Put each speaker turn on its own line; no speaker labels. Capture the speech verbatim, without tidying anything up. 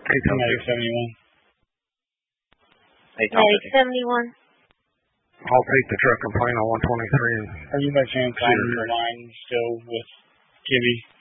Hey,
Medic seventy-one.
Hey, Medic seventy-one.
I'll take the truck and plane on one twenty-three. And
are you by chance on the line still with Gibby?